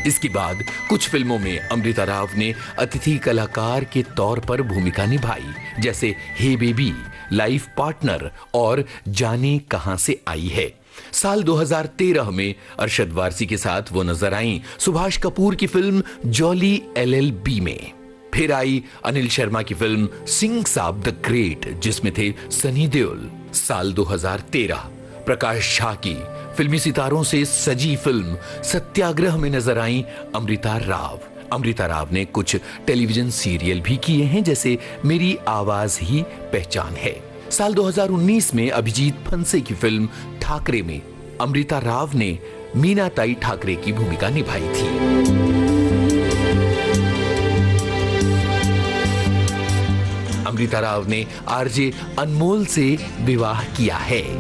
इसके बाद कुछ फिल्मों में अमृता राव ने अतिथि कलाकार के तौर पर भूमिका निभाई, जैसे हे बेबी, लाइफ पार्टनर और जाने कहां से आई है। साल 2013 में अरशद वारसी के साथ वो नजर आई सुभाष कपूर की फिल्म जॉली LLB में। फिर आई अनिल शर्मा की फिल्म सिंह साब द ग्रेट, जिसमें थे सनी देओल। साल 2013 प्रकाश झा की फिल्मी सितारों से सजी फिल्म सत्याग्रह में नजर आई अमृता राव। अमृता राव ने कुछ टेलीविजन सीरियल भी किए हैं, जैसे मेरी आवाज ही पहचान है। साल 2019 में अभिजीत फंसे की फिल्म ठाकरे में अमृता राव ने मीना ताई ठाकरे की भूमिका निभाई थी। अमृता राव ने आरजे अनमोल से विवाह किया है।